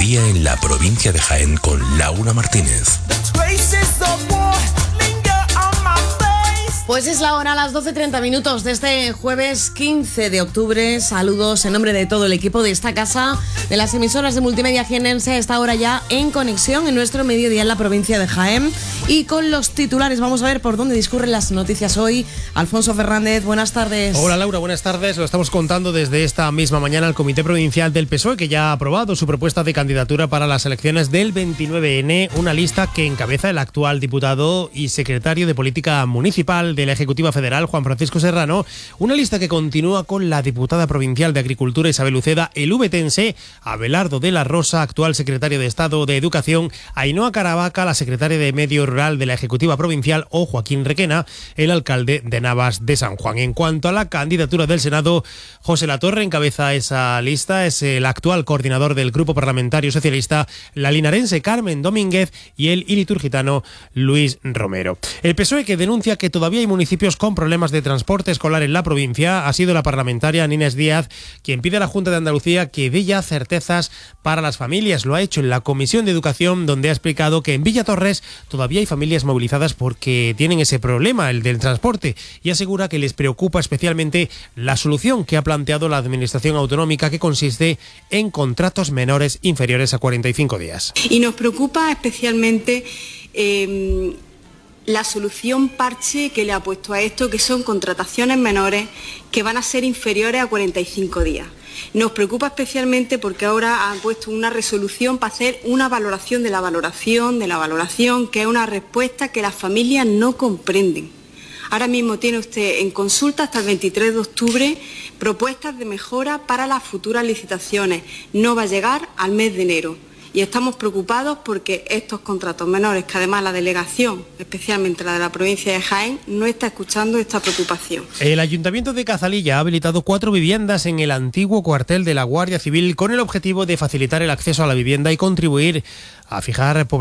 día en la provincia de Jaén con Laura Martínez. Pues es la hora, a las 12:30 de este jueves 15 de octubre. Saludos en nombre de todo el equipo de esta casa, de las emisoras de Multimedia Jienense, a esta hora ya en conexión en nuestro mediodía en la provincia de Jaén. Y con los titulares vamos a ver por dónde discurren las noticias hoy. Alfonso Fernández, buenas tardes. Hola Laura, buenas tardes. Lo estamos contando desde esta misma mañana al Comité Provincial del PSOE, que ya ha aprobado su propuesta de candidatura para las elecciones del 29N, una lista que encabeza el actual diputado y secretario de Política Municipal de la Ejecutiva Federal, Juan Francisco Serrano, una lista que continúa con la diputada provincial de Agricultura, Isabel Uceda, el ubetense Abelardo de la Rosa, actual secretario de Estado de Educación, Ainhoa Caravaca, la secretaria de Medio Rural de la Ejecutiva Provincial, o Joaquín Requena, el alcalde de Navas de San Juan. En cuanto a la candidatura del Senado, José Latorre encabeza esa lista, es el actual coordinador del Grupo Parlamentario Socialista, la linarense Carmen Domínguez y el iliturgitano Luis Romero. El PSOE, que denuncia que todavía hay municipios con problemas de transporte escolar en la provincia, ha sido la parlamentaria Inés Díaz quien pide a la Junta de Andalucía que dé ya certezas para las familias. Lo ha hecho en la Comisión de Educación, donde ha explicado que en Villa Torres todavía hay familias movilizadas porque tienen ese problema, el del transporte, y asegura que les preocupa especialmente la solución que ha planteado la Administración Autonómica, que consiste en contratos menores inferiores a 45 días. Y nos preocupa especialmente la solución parche que le ha puesto a esto, que son contrataciones menores que van a ser inferiores a 45 días. Nos preocupa especialmente porque ahora han puesto una resolución para hacer una valoración de la valoración, que es una respuesta que las familias no comprenden. Ahora mismo tiene usted en consulta hasta el 23 de octubre propuestas de mejora para las futuras licitaciones. No va a llegar al mes de enero. Y estamos preocupados porque estos contratos menores, que además la delegación, especialmente la de la provincia de Jaén, no está escuchando esta preocupación. El Ayuntamiento de Cazalilla ha habilitado 4 viviendas en el antiguo cuartel de la Guardia Civil con el objetivo de facilitar el acceso a la vivienda y contribuir a fijar población